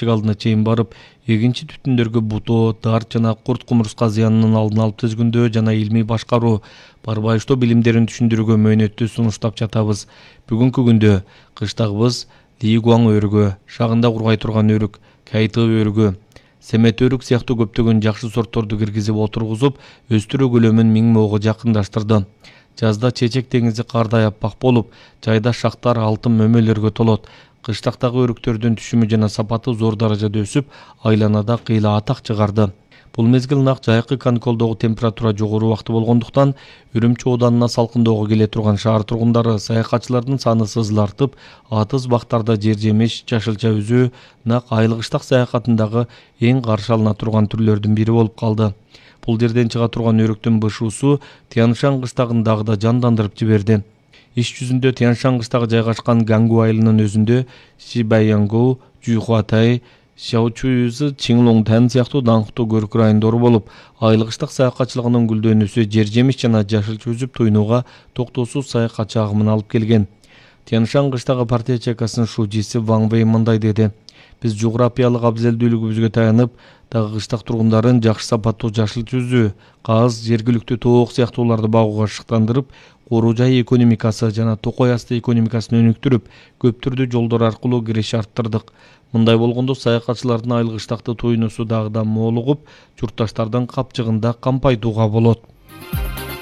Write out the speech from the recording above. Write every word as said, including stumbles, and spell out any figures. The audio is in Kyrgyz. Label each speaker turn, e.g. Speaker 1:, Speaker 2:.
Speaker 1: ишик алдына чейин барып, эгинчи түтүндөргө бутоо, дарт жана курт кумурска зыянынын алдын алып тизгүндөө жана илмий башкаруу, барбайыштоо билимдерин түшүндүрүүгө мөөнөттүү сунуштап жатабыз. Бүгүнкү күндө кыштагыбыз Лигуаң өрүгө, шагында кургай турган өрүк, кайты өрүгө, семет өрүк сыяктуу көптөгөн жакшы сортторду киргизип отургузуп, өстүрүү көлөмүн миң моого жакындаштырды. Жазда Чечек деңизи кардай аппак болуп, жайда шактар алтын мөмөлөргө толот. Кыштактагы өрүктөрдүн түшүмү жана сапаты зор даражада өсүп, айланада кыйла атак чыгарды. Бул мезгил нак жайкы каникулдогу температура жогору убакты болгондуктан, Үрүмчү ооданына салкындоого келе турган шаар тургундары саякатчылардын саны сызылартып, атыз бактарда жер жемиш, жашылча үзүү нак айылгыштак саякатындагы эң каршы алына турган түрлөрдүн бири болуп калды. Бул жерден чыга турган өрүктүн бышуусу Тянь-Шань кыштагын дагы да жандандырып жиберди. Иш жүзүндө Тянь-Шань кыштагы жайгашкан Гангу айылынын өзүндө Шибайянгу, Жуйхуатай, Шаочуйзы, Чинглонгтан сыяктуу даңктуу көрүк райондору болуп, айылгыштак саякатчылыгынын гүлдөнүүсү жер жемиш жана жашылча үзүп туйнууга токтоосуз саякатчы агымын алып келген. Тянь-Шань кыштагы партия чекасынын шужиси Ван Вэй мындай деди: "Биз жугурапиялык абзелдүүлүгүбүзгө таянып, дагы кыштак тургундарын жакшы сапаттуу жашылча үзүү, каз, жергиликтүү тоок сыяктууларды багууга шыктандырып, коруу жай экономикасы жана токой асты экономикасын өнүктүрүп, көп түрдүү жолдор аркылуу кириш арттырдык. Мындай болгондо саякатчылардын айылгыштакты туйнуусу дагы да молугуп, журтташтардын капчыгында кампайтууга болот".